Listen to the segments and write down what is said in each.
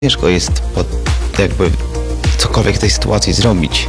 Ciężko jest jakby cokolwiek w tej sytuacji zrobić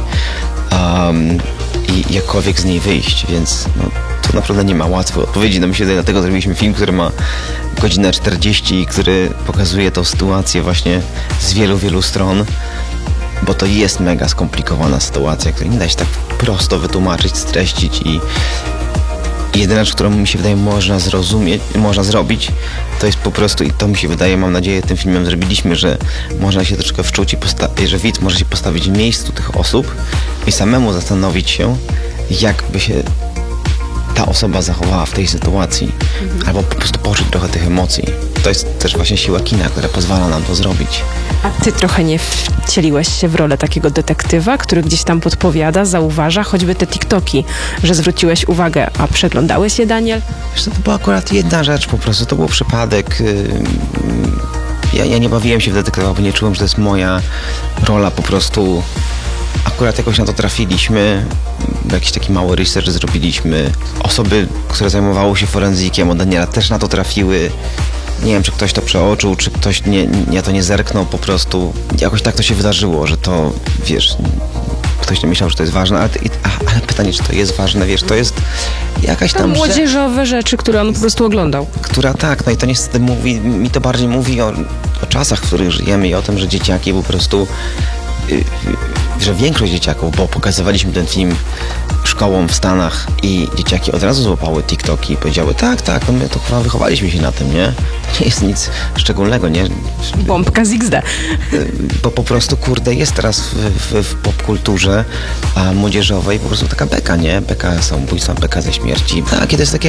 i jakkolwiek z niej wyjść, więc no, to naprawdę nie ma łatwej odpowiedzi. No mi się wydaje, dlatego zrobiliśmy film, który ma godzinę 40, który pokazuje tą sytuację właśnie z wielu stron, bo to jest mega skomplikowana sytuacja, której nie da się tak prosto wytłumaczyć, streścić i jedyna rzecz, którą mi się wydaje można zrobić, to jest po prostu, i to mi się wydaje, mam nadzieję, tym filmem zrobiliśmy, że można się troszkę wczuć i że widz może się postawić w miejscu tych osób i samemu zastanowić się, jakby się ta osoba zachowała w tej sytuacji, albo po prostu poczuć trochę tych emocji. To jest też właśnie siła kina, która pozwala nam to zrobić. A ty trochę nie wcieliłeś się w rolę takiego detektywa, który gdzieś tam podpowiada, zauważa, choćby te TikToki, że zwróciłeś uwagę, a przeglądałeś je, Daniel? Wiesz co, to była akurat jedna rzecz po prostu, to był przypadek. Ja nie bawiłem się w detektywa, bo nie czułem, że to jest moja rola, po prostu akurat jakoś na to trafiliśmy, jakiś taki mały research zrobiliśmy. Osoby, które zajmowały się forenzykiem od Daniela, też na to trafiły. Nie wiem, czy ktoś to przeoczył, czy ktoś to nie zerknął, po prostu jakoś tak to się wydarzyło, że to, wiesz, ktoś nie myślał, że to jest ważne, ale pytanie, czy to jest ważne, wiesz, to jest jakaś tam młodzieżowe rzeczy, które on po prostu oglądał. Która tak, no i to niestety mi to bardziej mówi o czasach, w których żyjemy i o tym, że dzieciaki po prostu, że większość dzieciaków, bo pokazywaliśmy ten film szkołom w Stanach i dzieciaki od razu złapały TikToki i powiedziały, tak, no my to chyba wychowaliśmy się na tym, nie? To nie jest nic szczególnego, nie? Bombka z XD. Bo po prostu, kurde, jest teraz w popkulturze młodzieżowej po prostu taka beka, nie? Beka samobójstwa, beka ze śmierci. Tak, to jest takie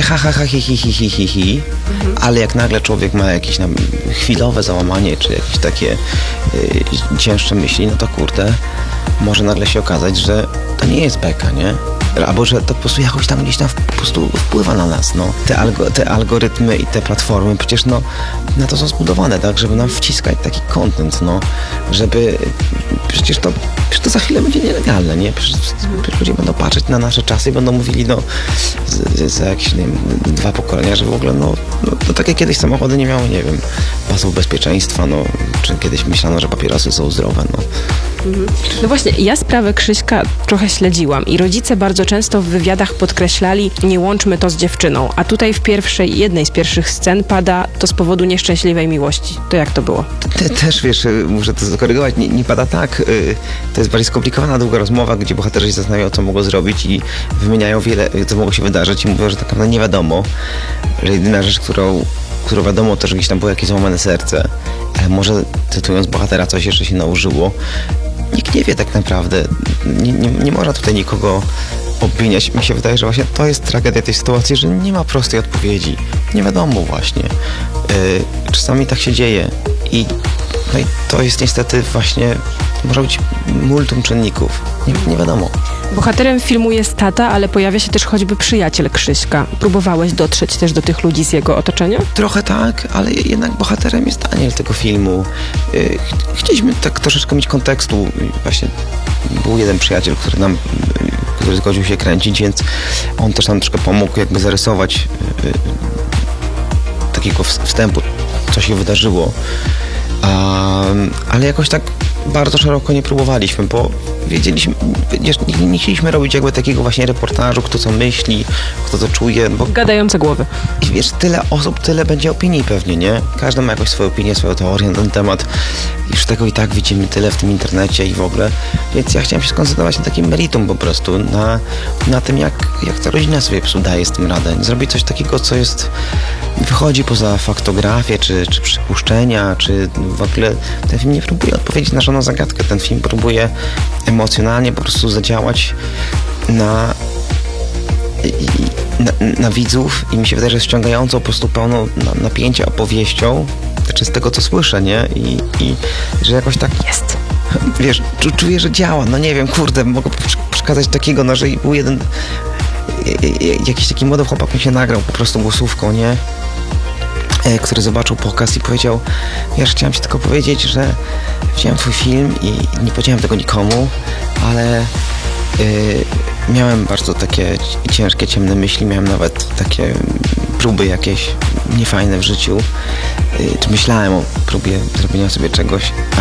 hi, ale jak nagle człowiek ma jakieś chwilowe załamanie, czy jakieś takie cięższe myśli, no to kurde, może nagle się okazać, że to nie jest beka, nie? Albo że to po prostu jakoś tam gdzieś tam po prostu wpływa na nas, no. Te algorytmy i te platformy przecież no na to są zbudowane, tak, żeby nam wciskać taki content, no, żeby przecież to za chwilę będzie nielegalne, nie? Przecież ludzie będą patrzeć na nasze czasy i będą mówili, no, za jakieś, nie wiem, 2 pokolenia, że w ogóle, no tak jak kiedyś samochody nie miały, nie wiem, pasów bezpieczeństwa, no, czy kiedyś myślano, że papierosy są zdrowe, no. No właśnie, ja sprawę Krzyśka trochę śledziłam i rodzice bardzo często w wywiadach podkreślali, nie łączmy to z dziewczyną, a tutaj w jednej z pierwszych scen pada to z powodu nieszczęśliwej miłości. To jak to było? Też, wiesz, muszę to zakorygować, nie pada tak. To jest bardziej skomplikowana, długa rozmowa, gdzie bohaterzy się zastanawiają, co mogło zrobić i wymieniają wiele, co mogło się wydarzyć i mówią, że tak naprawdę nie wiadomo, że jedyna rzecz, którą wiadomo, to, że gdzieś tam było jakieś złamane serce, ale może cytując bohatera, coś jeszcze się nałożyło. Nikt nie wie tak naprawdę. Nie można tutaj nikogo obwiniać. Mi się wydaje, że właśnie to jest tragedia tej sytuacji, że nie ma prostej odpowiedzi. Nie wiadomo właśnie. Czasami tak się dzieje i to jest niestety właśnie, może być multum czynników. Nie wiadomo. Bohaterem filmu jest tata, ale pojawia się też choćby przyjaciel Krzyśka. Próbowałeś dotrzeć też do tych ludzi z jego otoczenia? Trochę tak, ale jednak bohaterem jest Daniel tego filmu. Chcieliśmy tak troszeczkę mieć kontekstu. Właśnie był jeden przyjaciel, który zgodził się kręcić, więc on też nam troszkę pomógł jakby zarysować takiego wstępu, co się wydarzyło. Ale jakoś tak bardzo szeroko nie próbowaliśmy, bo wiedzieliśmy, nie chcieliśmy robić jakby takiego właśnie reportażu, kto co myśli, kto co czuje. Bo gadające głowy. I wiesz, tyle osób, tyle będzie opinii pewnie, nie? Każdy ma jakąś swoją opinię, swoją teorię na ten temat. Już tego i tak widzimy tyle w tym internecie i w ogóle. Więc ja chciałem się skoncentrować na takim meritum po prostu, na tym, jak ta rodzina sobie daje z tym radę. Zrobić coś takiego, co wychodzi poza faktografię, czy przypuszczenia, czy w ogóle ten film nie próbuje odpowiedzieć na żadną zagadkę. Ten film próbuje emocjonalnie po prostu zadziałać na widzów i mi się wydaje, że jest ściągającą po prostu pełną napięcia opowieścią, znaczy z tego, co słyszę, nie? I że jakoś tak jest. Wiesz, czuję, że działa. No nie wiem, kurde, mogę przekazać takiego, no, że był jakiś taki młody chłopak mi się nagrał po prostu głosówką, nie? Który zobaczył pokaz i powiedział, wiesz, chciałem ci tylko powiedzieć, że widziałem twój film i nie powiedziałem tego nikomu, ale miałem bardzo takie ciężkie, ciemne myśli, miałem nawet takie próby jakieś niefajne w życiu, czy myślałem o próbie zrobienia sobie czegoś,